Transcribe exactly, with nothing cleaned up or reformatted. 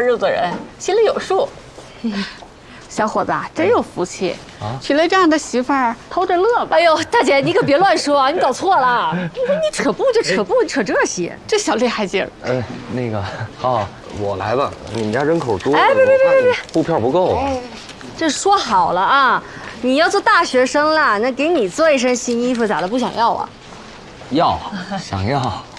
日子人，心里有数。 小伙子真有福气啊！娶了这样的媳妇儿，偷着乐吧。 哎呦，大姐，你可别乱说啊，你搞错了。你说你扯不就扯不，扯这些， 这小厉害劲儿。 呃，那个，好好，我来吧。你们家人口多， 哎，别别别别别， 布票不够啊。 这说好了啊，你要做大学生了，那给你做一身新衣服，咋的不想要啊？ 要，想要。